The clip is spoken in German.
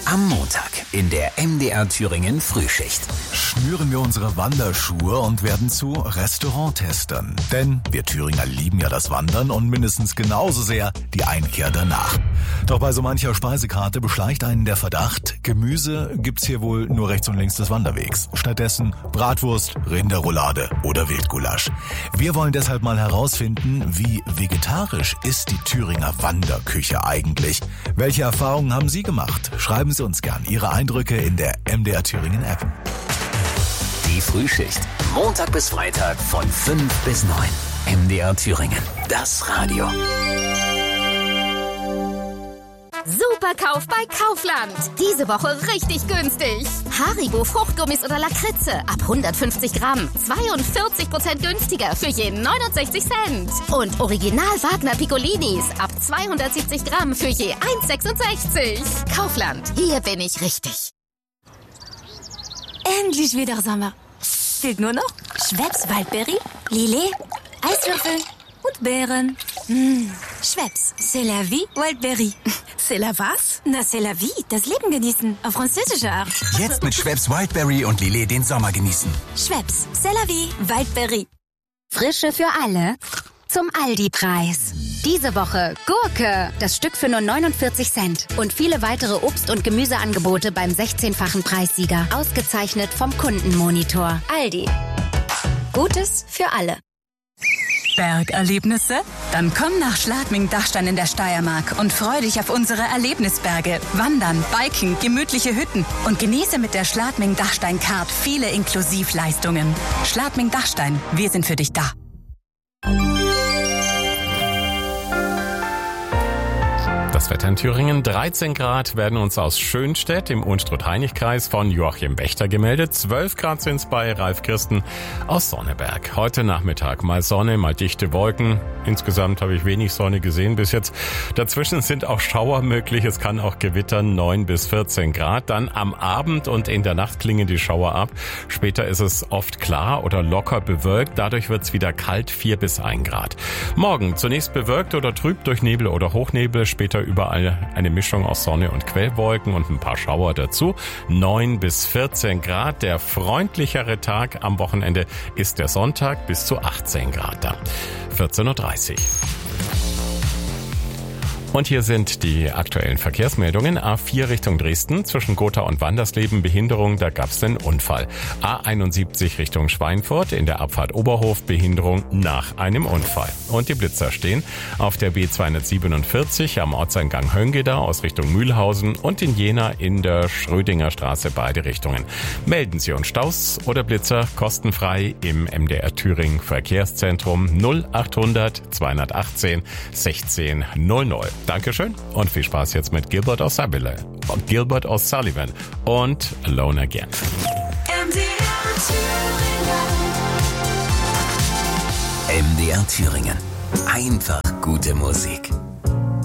Am Montag in der MDR Thüringen Frühschicht. Schnüren wir unsere Wanderschuhe und werden zu Restauranttestern. Denn wir Thüringer lieben ja das Wandern und mindestens genauso sehr die Einkehr danach. Doch bei so mancher Speisekarte beschleicht einen der Verdacht, Gemüse gibt's hier wohl nur rechts und links des Wanderwegs. Stattdessen Bratwurst, Rinderroulade oder Wildgulasch. Wir wollen deshalb mal herausfinden, wie vegetarisch ist die Thüringer Wanderküche eigentlich? Welche Erfahrungen haben Sie gemacht? Schreiben Sie uns gern Ihre Eindrücke in der MDR Thüringen App. Die Frühschicht. Montag bis Freitag von 5 bis 9. MDR Thüringen. Das Radio. Superkauf bei Kaufland. Diese Woche richtig günstig. Haribo Fruchtgummis oder Lakritze ab 150 Gramm. 42% günstiger für je 69 Cent. Und Original Wagner Piccolinis ab 270 Gramm für je 1,66. Kaufland, hier bin ich richtig. Endlich wieder Sommer. Fehlt nur noch Schweppes Waldbeere, Lillet, Eiswürfel und Beeren. Schweppes, c'est la vie, Wildberry. C'est la was? Na, c'est la vie, das Leben genießen, auf französische Art. Jetzt mit Schweppes Wildberry und Lillet den Sommer genießen. Schweppes, c'est la vie, Wildberry. Frische für alle zum Aldi-Preis. Diese Woche Gurke, das Stück für nur 49 Cent. Und viele weitere Obst- und Gemüseangebote beim 16-fachen Preissieger. Ausgezeichnet vom Kundenmonitor. Aldi. Gutes für alle. Bergerlebnisse? Dann komm nach Schladming-Dachstein in der Steiermark und freu dich auf unsere Erlebnisberge. Wandern, Biken, gemütliche Hütten und genieße mit der Schladming-Dachstein-Card viele Inklusivleistungen. Schladming-Dachstein, wir sind für dich da. Das Wetter in Thüringen, 13 Grad werden uns aus Schönstedt im Unstrut-Heinig-Kreis von Joachim Wächter gemeldet. 12 Grad sind es bei Ralf Kirsten aus Sonneberg. Heute Nachmittag mal Sonne, mal dichte Wolken. Insgesamt habe ich wenig Sonne gesehen bis jetzt. Dazwischen sind auch Schauer möglich. Es kann auch gewittern, 9 bis 14 Grad. Dann am Abend und in der Nacht klingen die Schauer ab. Später ist es oft klar oder locker bewölkt. Dadurch wird es wieder kalt, 4 bis 1 Grad. Morgen zunächst bewölkt oder trüb durch Nebel oder Hochnebel. Später überall eine Mischung aus Sonne und Quellwolken und ein paar Schauer dazu. 9 bis 14 Grad. Der freundlichere Tag am Wochenende ist der Sonntag bis zu 18 Grad dann. 14.30 Uhr. Und hier sind die aktuellen Verkehrsmeldungen. A4 Richtung Dresden, zwischen Gotha und Wandersleben Behinderung, da gab es einen Unfall. A71 Richtung Schweinfurt, in der Abfahrt Oberhof Behinderung nach einem Unfall. Und die Blitzer stehen auf der B247 am Ortseingang Höngeda aus Richtung Mühlhausen und in Jena in der Schrödinger Straße beide Richtungen. Melden Sie uns Staus oder Blitzer kostenfrei im MDR Thüringen Verkehrszentrum 0800 218 16 00. Dankeschön und viel Spaß jetzt mit Gilbert O'Sullivan und Alone Again. MDR Thüringen. Einfach gute Musik.